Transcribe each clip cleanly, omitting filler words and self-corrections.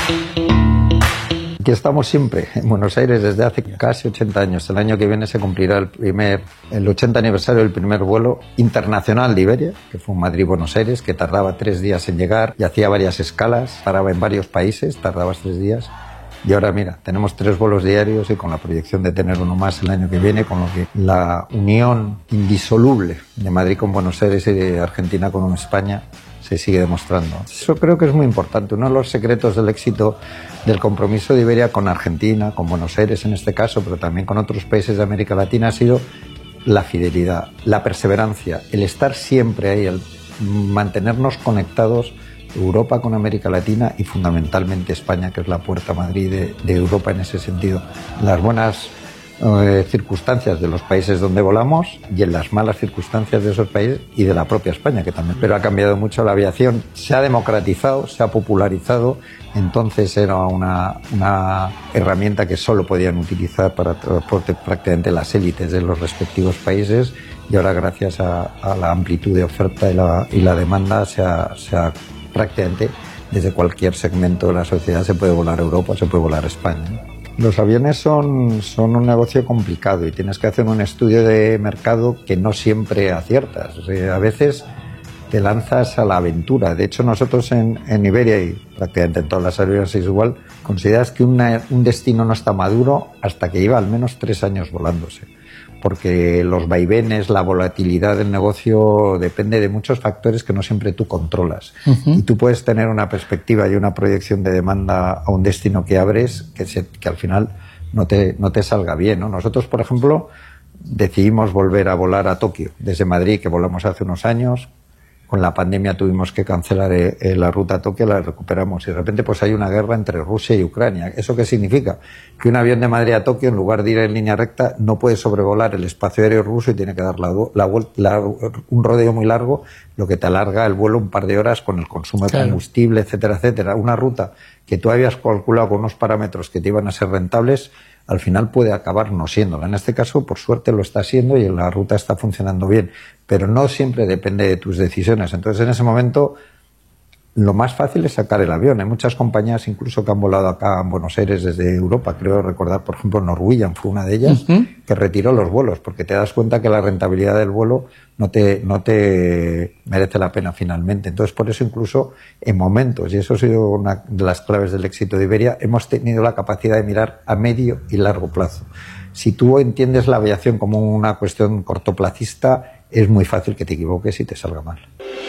Aquí estamos siempre, en Buenos Aires, desde hace casi 80 años. El año que viene se cumplirá el 80 aniversario del primer vuelo internacional de Iberia, que fue en Madrid-Buenos Aires, que tardaba 3 días en llegar y hacía varias escalas, paraba en varios países, tardabas 3 días. Y ahora mira, tenemos 3 vuelos diarios y con la proyección de tener uno más el año que viene, con lo que la unión indisoluble de Madrid con Buenos Aires y de Argentina con España se sigue demostrando. Eso creo que es muy importante. Uno de los secretos del éxito del compromiso de Iberia con Argentina, con Buenos Aires en este caso, pero también con otros países de América Latina, ha sido la fidelidad, la perseverancia, el estar siempre ahí, el mantenernos conectados, Europa con América Latina y fundamentalmente España, que es la puerta a Madrid de Europa en ese sentido. Las buenas circunstancias de los países donde volamos y en las malas circunstancias de esos países y de la propia España, que también. Pero ha cambiado mucho la aviación, se ha democratizado, se ha popularizado. Entonces era una herramienta que solo podían utilizar para transporte prácticamente las élites de los respectivos países, y ahora gracias a la amplitud de oferta y la demanda se ha prácticamente desde cualquier segmento de la sociedad se puede volar a Europa, se puede volar a España. Los aviones son un negocio complicado y tienes que hacer un estudio de mercado que no siempre aciertas. O sea, a veces te lanzas a la aventura. De hecho, nosotros en Iberia y prácticamente en todas las aerolíneas es igual, consideras que un destino no está maduro hasta que lleva al menos 3 años volándose. Porque los vaivenes, la volatilidad del negocio depende de muchos factores que no siempre tú controlas. Y tú puedes tener una perspectiva y una proyección de demanda a un destino que abres que al final no te salga bien, ¿no? Nosotros, por ejemplo, decidimos volver a volar a Tokio desde Madrid, que volamos hace unos años. Con la pandemia tuvimos que cancelar la ruta a Tokio, la recuperamos. Y de repente pues hay una guerra entre Rusia y Ucrania. ¿Eso qué significa? Que un avión de Madrid a Tokio, en lugar de ir en línea recta, no puede sobrevolar el espacio aéreo ruso y tiene que dar un rodeo muy largo, lo que te alarga el vuelo un par de horas con el consumo de combustible, etcétera, etcétera. Una ruta que tú habías calculado con unos parámetros que te iban a ser rentables, al final puede acabar no siéndola. En este caso, por suerte, lo está siendo y la ruta está funcionando bien, pero no siempre depende de tus decisiones. Entonces, en ese momento, lo más fácil es sacar el avión. Hay muchas compañías incluso que han volado acá en Buenos Aires desde Europa. Creo recordar, por ejemplo, Norwegian fue una de ellas, que retiró los vuelos, porque te das cuenta que la rentabilidad del vuelo no te merece la pena finalmente. Entonces, por eso incluso en momentos, y eso ha sido una de las claves del éxito de Iberia, hemos tenido la capacidad de mirar a medio y largo plazo. Si tú entiendes la aviación como una cuestión cortoplacista, es muy fácil que te equivoques y te salga mal.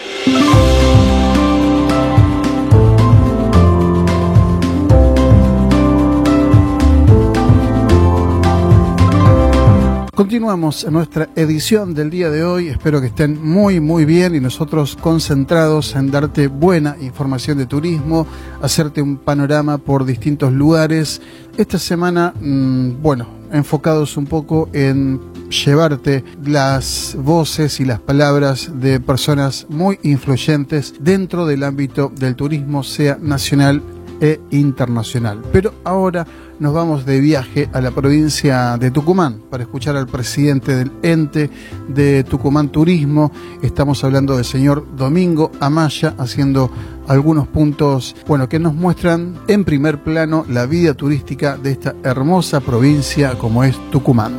Continuamos en nuestra edición del día de hoy. Espero que estén muy bien y nosotros concentrados en darte buena información de turismo, hacerte un panorama por distintos lugares. Esta semana, enfocados un poco en llevarte las voces y las palabras de personas muy influyentes dentro del ámbito del turismo, sea nacional e internacional. Pero ahora nos vamos de viaje a la provincia de Tucumán para escuchar al presidente del ente de Tucumán Turismo. Estamos hablando del señor Domingo Amaya, haciendo algunos puntos, que nos muestran en primer plano la vida turística de esta hermosa provincia como es Tucumán.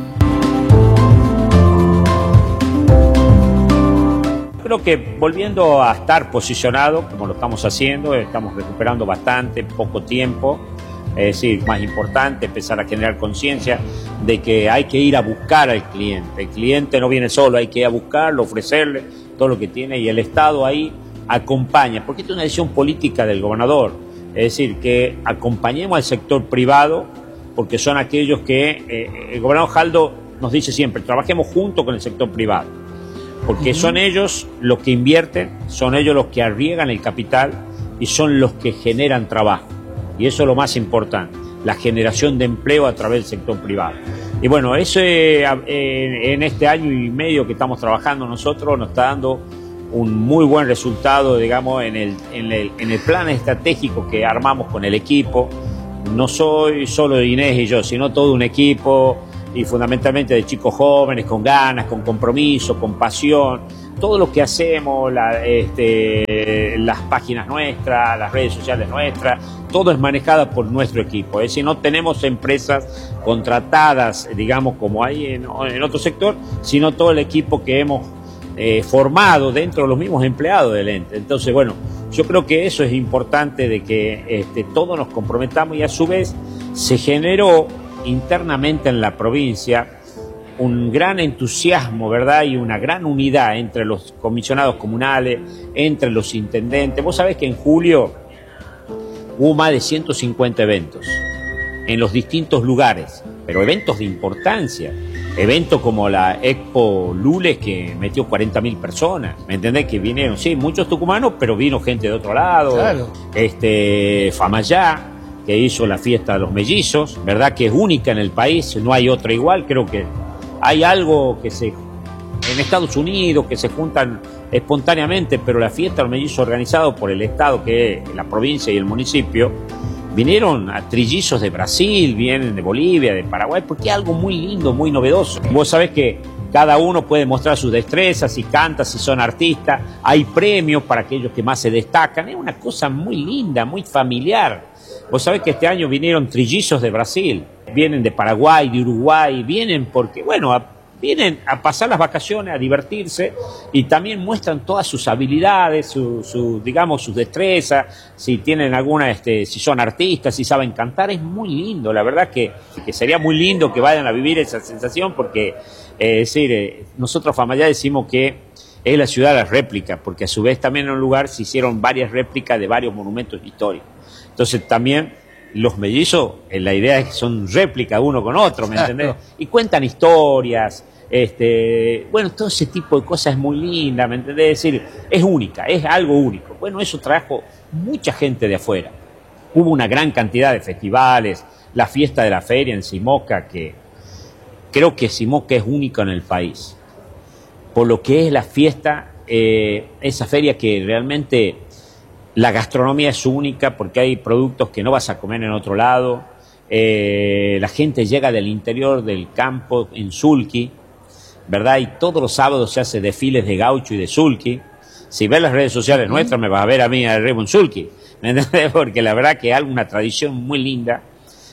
Creo que volviendo a estar posicionado, como lo estamos haciendo, estamos recuperando bastante, poco tiempo. Es decir, más importante, empezar a generar conciencia de que hay que ir a buscar al cliente. El cliente no viene solo, hay que ir a buscarlo, ofrecerle todo lo que tiene y el Estado ahí acompaña, porque esta es una decisión política del gobernador. Es decir, que acompañemos al sector privado, porque son aquellos que el gobernador Jaldo nos dice siempre, trabajemos junto con el sector privado, porque son ellos los que invierten, son ellos los que arriesgan el capital y son los que generan trabajo. Y eso es lo más importante, la generación de empleo a través del sector privado. Y bueno, eso en este año y medio que estamos trabajando nosotros nos está dando un muy buen resultado, digamos, en el plan estratégico que armamos con el equipo. No soy solo Inés y yo, sino todo un equipo y fundamentalmente de chicos jóvenes, con ganas, con compromiso, con pasión, todo lo que hacemos, las páginas nuestras, las redes sociales nuestras, todo es manejado por nuestro equipo. Es decir, no tenemos empresas contratadas, digamos, como hay en otro sector, sino todo el equipo que hemos formado dentro de los mismos empleados del ente. Entonces, bueno, yo creo que eso es importante, de que todos nos comprometamos, y a su vez se generó internamente en la provincia un gran entusiasmo, ¿verdad? Y una gran unidad entre los comisionados comunales, entre los intendentes. Vos sabés que en julio hubo más de 150 eventos en los distintos lugares, pero eventos de importancia. Eventos como la Expo Lules, que metió 40.000 personas, ¿me entendés? Que vinieron, sí, muchos tucumanos, pero vino gente de otro lado. Claro. Famayá, que hizo la fiesta de los mellizos, ¿verdad? Que es única en el país, no hay otra igual. Creo que hay algo en Estados Unidos que se juntan espontáneamente, pero la fiesta de los mellizos organizado por el Estado, que es la provincia y el municipio, vinieron a trillizos de Brasil, vienen de Bolivia, de Paraguay, porque es algo muy lindo, muy novedoso. Vos sabés que cada uno puede mostrar sus destrezas, si canta, si son artistas, hay premios para aquellos que más se destacan, es una cosa muy linda, muy familiar. Vos sabés que este año vinieron trillizos de Brasil, vienen de Paraguay, de Uruguay, vienen porque, bueno, vienen a pasar las vacaciones, a divertirse, y también muestran todas sus habilidades, digamos, sus destrezas, si tienen alguna, si son artistas, si saben cantar. Es muy lindo, la verdad que sería muy lindo que vayan a vivir esa sensación, porque, nosotros Famayá decimos que es la ciudad de las réplicas, porque a su vez también en un lugar se hicieron varias réplicas de varios monumentos históricos. Entonces también los mellizos, la idea es que son réplicas uno con otro, ¿me entendés? Y cuentan historias, bueno, todo ese tipo de cosas es muy linda, ¿me entendés? Es decir, es única, es algo único. Bueno, eso trajo mucha gente de afuera. Hubo una gran cantidad de festivales, la fiesta de la feria en Simoca, que creo que Simoca es única en el país. Por lo que es la fiesta, esa feria que realmente la gastronomía es única, porque hay productos que no vas a comer en otro lado. La gente llega del interior del campo en sulky, ¿verdad? Y todos los sábados se hace desfiles de gaucho y de sulky. Si ves las redes sociales nuestras, me vas a ver a mí al Remo en sulky, ¿me entendés? Porque la verdad que es una tradición muy linda.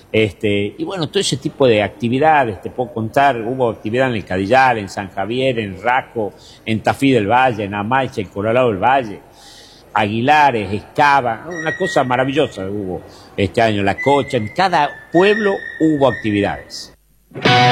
Y bueno, todo ese tipo de actividades, te puedo contar, hubo actividad en el Cadillal, en San Javier, en Raco, en Tafí del Valle, en Amaiche, en Colorado del Valle, Aguilares, Escava, una cosa maravillosa hubo este año, La Cocha, en cada pueblo hubo actividades.